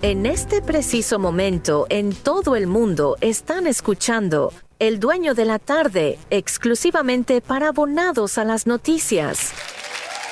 En este preciso momento, en todo el mundo, están escuchando El Dueño de la Tarde, exclusivamente para abonados a las noticias.